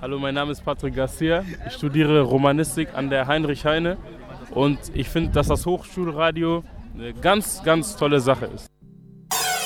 Hallo, mein Name ist Patrick Garcia. Ich studiere Romanistik an der Heinrich Heine und ich finde, dass das Hochschulradio eine ganz, ganz tolle Sache ist.